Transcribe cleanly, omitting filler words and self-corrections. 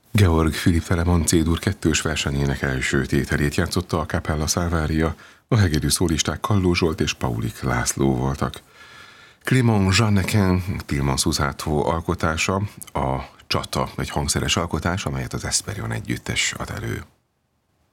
Georg Philipp Telemann C-dur kettős versenyének első tételét játszotta a Capella Salvaria, a hegedű szólisták Kalló Zsolt és Paulik László voltak. Clément Jeanneken, Tilman Susato alkotása, a Csata, egy hangszeres alkotás, amelyet az Esperion együttes ad elő.